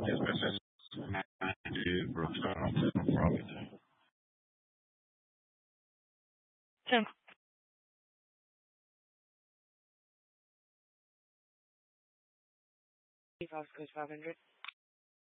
Yes, Mrs. Matthew Brookstar from Providence. So, Oscars 500.